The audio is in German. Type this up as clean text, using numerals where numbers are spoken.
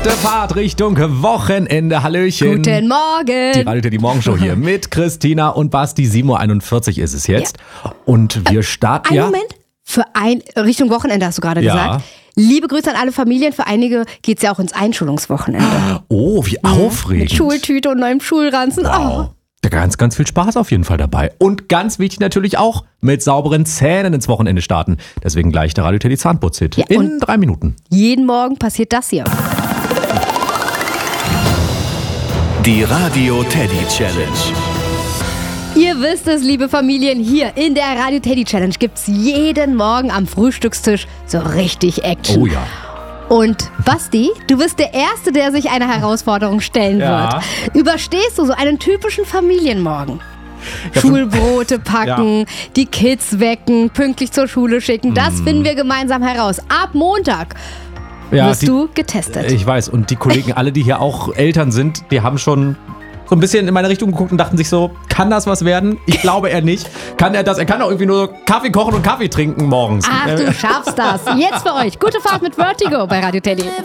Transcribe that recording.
Gute Fahrt Richtung Wochenende. Hallöchen. Guten Morgen. Die Radio Teddy Morgenshow hier mit Christina und Basti. 7.41 Uhr ist es jetzt. Ja. Und wir starten Moment. Richtung Wochenende hast du gerade gesagt. Liebe Grüße an alle Familien. Für einige geht es ja auch ins Einschulungswochenende. Oh, wie aufregend. Mit Schultüte und neuem Schulranzen. Wow. Da ganz, ganz viel Spaß auf jeden Fall dabei. Und ganz wichtig natürlich auch, mit sauberen Zähnen ins Wochenende starten. Deswegen gleich der Radio Teddy Zahnputz-Hit. In 3 Minuten. Jeden Morgen passiert das hier. Die Radio Teddy Challenge. Ihr wisst es, liebe Familien, hier in der Radio Teddy Challenge gibt's jeden Morgen am Frühstückstisch so richtig Action. Oh ja. Und Basti, du bist der Erste, der sich einer Herausforderung stellen wird. Überstehst du so einen typischen Familienmorgen? Schulbrote packen, die Kids wecken, pünktlich zur Schule schicken, das finden wir gemeinsam heraus. Ab Montag wirst du getestet. Ich weiß, und die Kollegen, alle, die hier auch Eltern sind, die haben schon so ein bisschen in meine Richtung geguckt und dachten sich so, kann das was werden? Ich glaube eher nicht. Kann er das? Er kann doch irgendwie nur Kaffee kochen und Kaffee trinken morgens. Ach, du schaffst das. Jetzt für euch. Gute Fahrt mit Vertigo bei Radio Teddy.